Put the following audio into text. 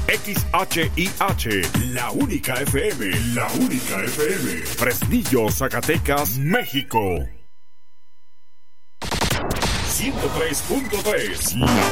XHIH, la única FM, la única FM. Fresnillo, Zacatecas, México. 103.3